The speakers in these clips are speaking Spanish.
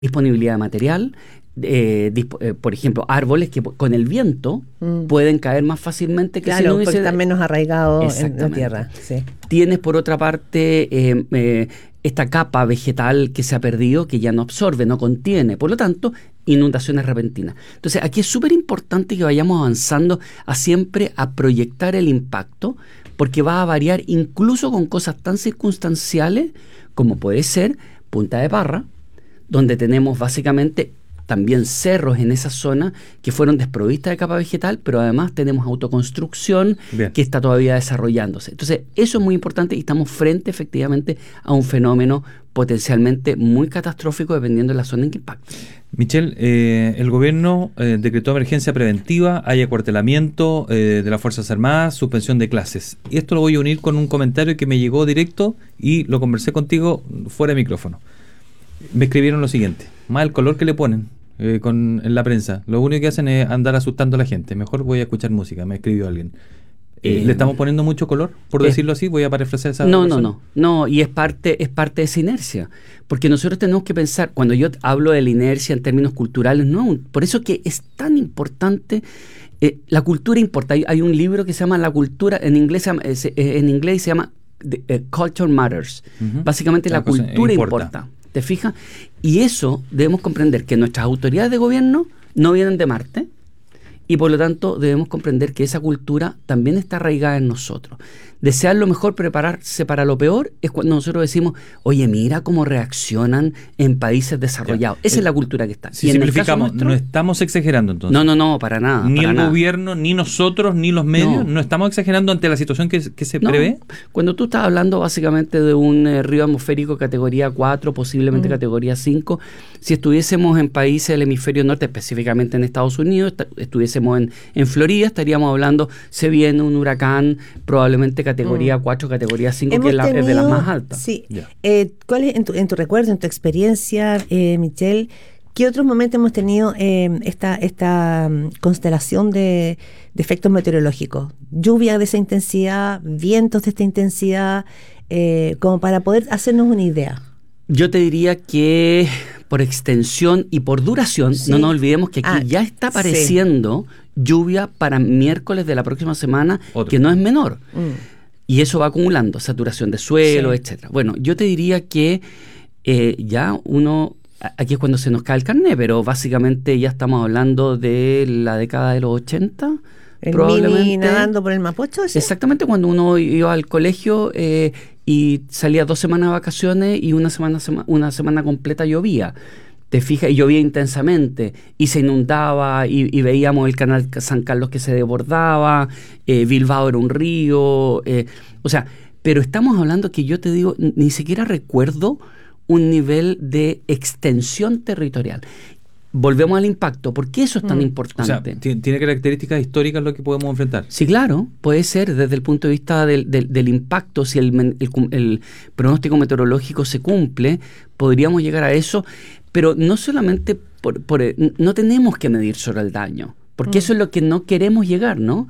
disponibilidad de material, por ejemplo, árboles que con el viento pueden caer más fácilmente que si no hubiese... porque están menos arraigados en la tierra. Sí. Tienes, por otra parte, esta capa vegetal que se ha perdido, que ya no absorbe, no contiene, por lo tanto, inundaciones repentinas. Entonces, aquí es súper importante que vayamos avanzando siempre a proyectar el impacto, porque va a variar incluso con cosas tan circunstanciales como puede ser Punta de Parra, donde tenemos básicamente también cerros en esa zona que fueron desprovistas de capa vegetal, pero además tenemos autoconstrucción que está todavía desarrollándose. Entonces, eso es muy importante y estamos frente efectivamente a un fenómeno potencialmente muy catastrófico dependiendo de la zona en que impacta. Michelle, el gobierno decretó emergencia preventiva, hay acuartelamiento de las Fuerzas Armadas, suspensión de clases. Y esto lo voy a unir con un comentario que me llegó directo y lo conversé contigo fuera de micrófono. Me escribieron lo siguiente: más el color que le ponen en la prensa, lo único que hacen es andar asustando a la gente. Mejor voy a escuchar música, me escribió alguien. ¿Le estamos poniendo mucho color, por decirlo así? Voy a parafrasear esa persona. No, y es parte de esa inercia, porque nosotros tenemos que pensar, cuando yo hablo de la inercia en términos culturales, no, por eso que es tan importante. La cultura importa. Hay un libro que se llama La cultura, en inglés se llama Culture Matters. Básicamente la cultura importa. ¿Te fijas? Y eso debemos comprender, que nuestras autoridades de gobierno no vienen de Marte, y por lo tanto debemos comprender que esa cultura también está arraigada en nosotros. Desear lo mejor, prepararse para lo peor, es cuando nosotros decimos, oye, mira cómo reaccionan en países desarrollados. Esa es la cultura que está. Si simplificamos, no estamos exagerando entonces. No, para nada. Ni el gobierno, ni nosotros, ni los medios, no estamos exagerando ante la situación que se prevé. Cuando tú estás hablando básicamente de un río atmosférico categoría 4, posiblemente categoría 5, si estuviésemos en países del hemisferio norte, específicamente en Estados Unidos, estuviésemos en Florida, estaríamos hablando, se viene un huracán, probablemente categoría 4, categoría 5, que es de las más altas. Sí. ¿Cuál es, en tu recuerdo, en tu experiencia, Michelle, qué otros momentos hemos tenido esta constelación de efectos meteorológicos? Lluvia de esa intensidad, vientos de esta intensidad, como para poder hacernos una idea. Yo te diría que por extensión y por duración, no nos olvidemos que aquí ya está apareciendo lluvia para miércoles de la próxima semana, que no es menor. Y eso va acumulando, saturación de suelo, etcétera. Bueno, yo te diría que ya aquí es cuando se nos cae el carné, pero básicamente ya estamos hablando de la década de los 80. Probablemente Mini nadando por el Mapocho. ¿Sí? Exactamente, cuando uno iba al colegio y salía 2 semanas de vacaciones y una semana completa llovía. Te fijas, y llovía intensamente y se inundaba y veíamos el canal San Carlos que se desbordaba, Bilbao era un río, pero estamos hablando que yo te digo, ni siquiera recuerdo un nivel de extensión territorial. Volvemos al impacto. ¿Por qué eso es tan importante? O sea, ¿tiene características históricas lo que podemos enfrentar? Sí, claro. Puede ser desde el punto de vista del impacto. Si el pronóstico meteorológico se cumple, podríamos llegar a eso. Pero no solamente no tenemos que medir solo el daño, porque eso es lo que no queremos llegar, ¿no?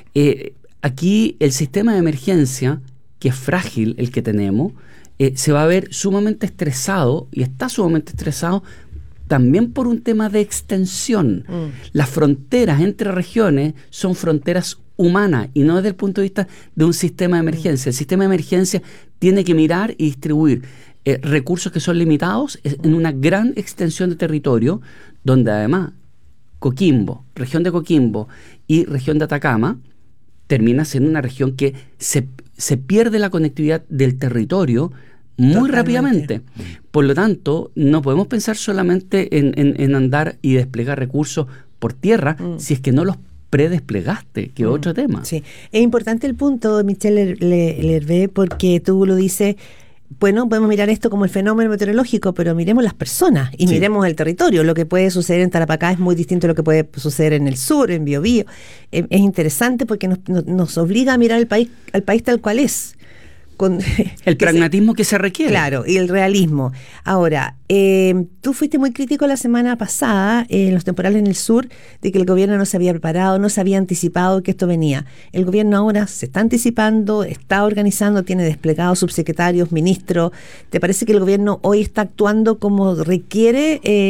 Aquí el sistema de emergencia, que es frágil el que tenemos, se va a ver sumamente estresado, y está sumamente estresado también por un tema de extensión. Las fronteras entre regiones son fronteras humanas y no desde el punto de vista de un sistema de emergencia. El sistema de emergencia tiene que mirar y distribuir recursos que son limitados en una gran extensión de territorio, donde además Coquimbo, región de Coquimbo y región de Atacama termina siendo una región que se pierde la conectividad del territorio muy rápidamente. Por lo tanto, no podemos pensar solamente en andar y desplegar recursos por tierra si es que no los predesplegaste, que es otro tema. Sí, es importante el punto, Michelle Lervé, porque tú lo dices. Bueno, podemos mirar esto como el fenómeno meteorológico, pero miremos las personas y miremos el territorio. Lo que puede suceder en Tarapacá es muy distinto a lo que puede suceder en el sur, en Biobío. Es interesante porque nos obliga a mirar al país tal cual es, el pragmatismo que se requiere. Claro, y el realismo. Ahora, tú fuiste muy crítico la semana pasada en los temporales en el sur de que el gobierno no se había preparado, no se había anticipado que esto venía. El gobierno ahora se está anticipando, está organizando, tiene desplegados subsecretarios, ministros. ¿Te parece que el gobierno hoy está actuando como requiere